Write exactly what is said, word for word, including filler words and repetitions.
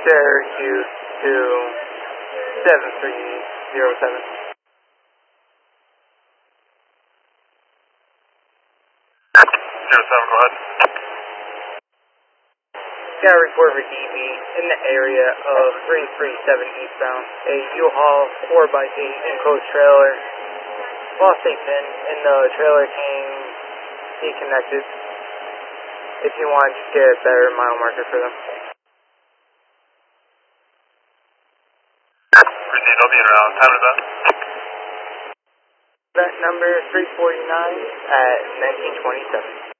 Syracuse to seven three zero seven. Zero seven, go ahead. Got a report for D B in the area of three three seven eastbound. A U-Haul four by eight enclosed trailer lost a pin and the trailer came deconnected. If you want, just get a better mile marker for them. Proceed, I'll be in around. Time is that? That number three forty-nine at nineteen twenty-seven.